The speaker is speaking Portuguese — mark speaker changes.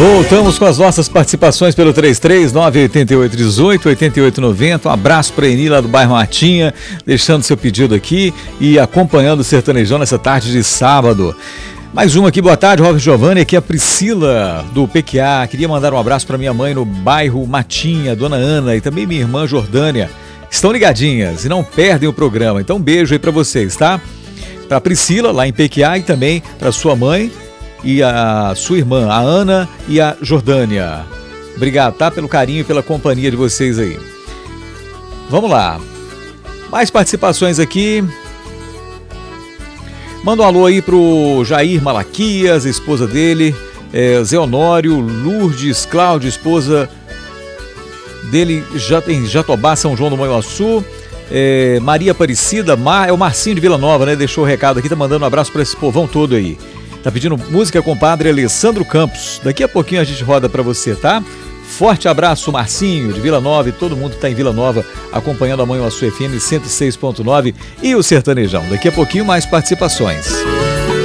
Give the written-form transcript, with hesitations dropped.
Speaker 1: Voltamos com as nossas participações pelo 33988188890. Um abraço para a Eni lá do bairro Matinha, deixando seu pedido aqui e acompanhando o Sertanejão nessa tarde de sábado. Mais uma aqui, boa tarde, Robert Giovanni, aqui é a Priscila do PQA. Queria mandar um abraço para minha mãe no bairro Matinha, Dona Ana, e também minha irmã Jordânia. Estão ligadinhas e não perdem o programa, então um beijo aí para vocês, tá? Para Priscila lá em PQA e também para sua mãe e a sua irmã, a Ana e a Jordânia. Obrigado, tá? Pelo carinho e pela companhia de vocês aí. Vamos lá. Mais participações aqui. Manda um alô aí pro Jair Malaquias, a esposa dele, Zé Honório, Lourdes Cláudio, esposa dele em Jatobá, São João do Manhuaçu. Maria Aparecida, é o Marcinho de Vila Nova, né? Deixou o recado aqui, tá mandando um abraço para esse povão todo aí. Tá pedindo música com o padre Alessandro Campos. Daqui a pouquinho a gente roda para você, tá? Forte abraço, Marcinho de Vila Nova e todo mundo que tá em Vila Nova acompanhando a Manhuaçu FM 106.9 e o Sertanejão. Daqui a pouquinho mais participações.